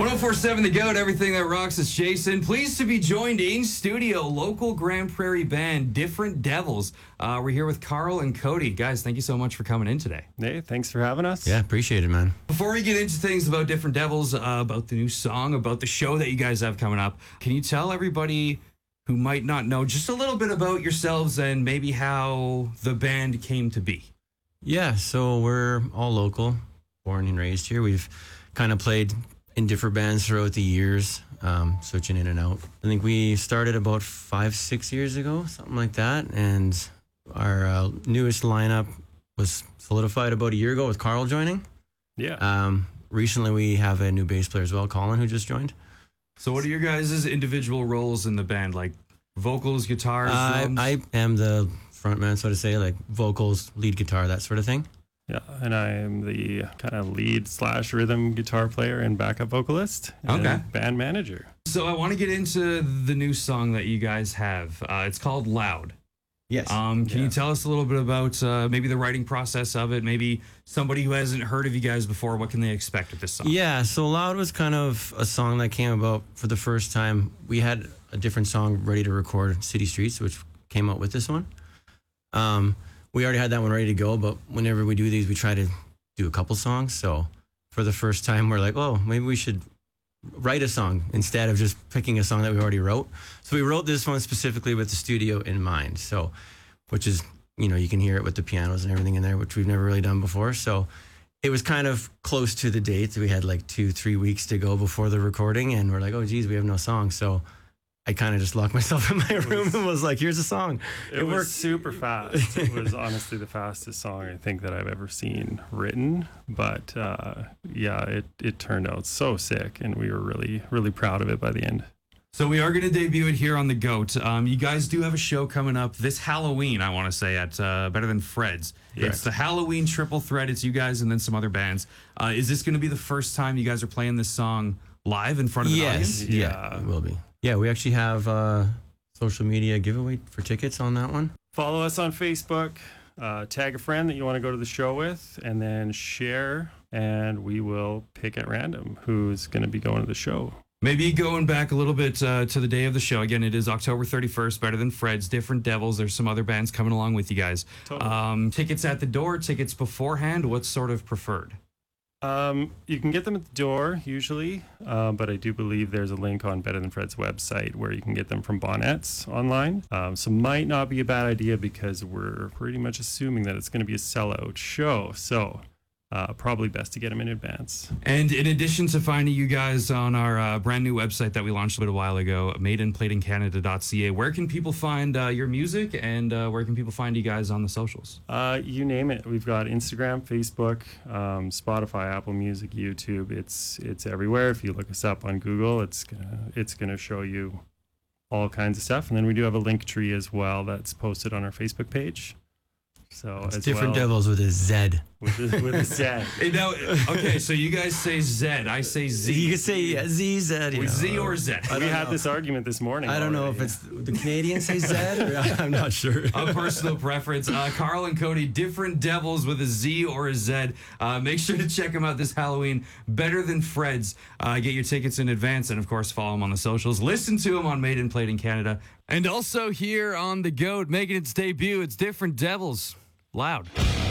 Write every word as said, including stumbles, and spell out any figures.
ten forty-seven The Goat, everything that rocks is Jason. Pleased to be joined in studio, local Grand Prairie band, Different Devils. Uh, we're here with Carl and Cody. Guys, thank you so much for coming in today. Hey, thanks for having us. Yeah, appreciate it, man. Before we get into things about Different Devils, uh, about the new song, about the show that you guys have coming up, can you tell everybody who might not know just a little bit about yourselves and maybe how the band came to be? Yeah, so we're all local, born and raised here. We've kind of played in different bands throughout the years, um, switching in and out. I think we started about five, six years ago, something like that. And our uh, newest lineup was solidified about a year ago with Carl joining. Yeah. Um, recently, we have a new bass player as well, Colin, who just joined. So what are your guys' individual roles in the band? Like vocals, guitars, Uh, drums? I am the frontman, so to say, like vocals, lead guitar, that sort of thing. Yeah, and I am the kind of lead slash rhythm guitar player and backup vocalist. And Okay. band manager. So I want to get into the new song that you guys have. Uh, it's called Loud. Yes. Um, can Yeah. you tell us a little bit about uh, maybe the writing process of it? Maybe somebody who hasn't heard of you guys before, what can they expect with this song? Yeah, so Loud was kind of a song that came about for the first time. We had a different song ready to record, City Streets, which came out with this one. Um, we already had that one ready to go, but whenever we do these, we try to do a couple songs. So for the first time, we're like, oh, maybe we should write a song instead of just picking a song that we already wrote. So we wrote this one specifically with the studio in mind. So, which is, you know, you can hear it with the pianos and everything in there, which we've never really done before. So it was kind of close to the date. We had like two, three weeks to go before the recording, and we're like, oh, geez, we have no song. So I kind of just locked myself in my room and was like, here's a song. It, it was worked super fast. It was honestly the fastest song I think that I've ever seen written. But uh, yeah, it, it turned out so sick, and we were really, really proud of it by the end. So we are going to debut it here on The Goat. Um, you guys do have a show coming up this Halloween, I want to say, at uh, Better Than Fred's. Correct. It's the Halloween triple threat. It's you guys and then some other bands. Uh, is this going to be the first time you guys are playing this song live in front of the audience? Yes, yeah, Yeah. it will be. Yeah, we actually have a social media giveaway for tickets on that one. Follow us on Facebook, uh, tag a friend that you want to go to the show with, and then share, and we will pick at random who's going to be going to the show. Maybe going back a little bit uh, to the day of the show. Again, it is October thirty-first, Better Than Fred's, Different Devils. There's some other bands coming along with you guys. Totally. Um, tickets at the door, tickets beforehand. What's sort of preferred? Um, you can get them at the door usually, uh, but I do believe there's a link on Better Than Fred's website where you can get them from Bonnets online. Um, so might not be a bad idea because we're pretty much assuming that it's going to be a sellout show. So uh, probably best to get them in advance. And in addition to finding you guys on our uh, brand new website that we launched a little while ago, made in plating canada dot c a, where can people find uh, your music, and uh, where can people find you guys on the socials? Uh, you name it. We've got Instagram, Facebook, um, Spotify, Apple Music, YouTube. It's it's everywhere. If you look us up on Google, it's gonna it's gonna show you all kinds of stuff. And then we do have a link tree as well that's posted on our Facebook page. So It's as Different well, Devils with a Z. with a, with a Z. Hey, now, okay, so you guys say Z, I say Z. You can say yeah, Z, Z. you know. Z or Z? We don't had know. this argument this morning. I don't know if already. it's the Canadians say Z or I'm not sure. A personal preference. Uh, Carl and Cody, Different Devils with a Z or a Z. Uh, make sure to check them out this Halloween. Better Than Fred's. Uh, get your tickets in advance, and of course, follow them on the socials. Listen to them on Made in Plating Canada. And also here on The Goat, making its debut, it's Different Devils. Loud.